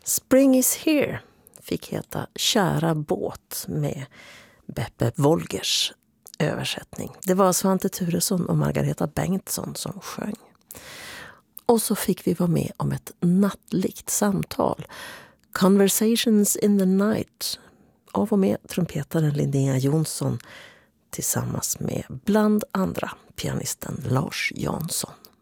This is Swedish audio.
Spring is here fick heta Kära båt med Beppe Wolgers översättning. Det var Svante Thuresson och Margareta Bengtsson som sjöng. Och så fick vi vara med om ett nattligt samtal. Conversations in the night. Av och med trumpetaren Linnea Jonsson tillsammans med bland andra pianisten Lars Jansson.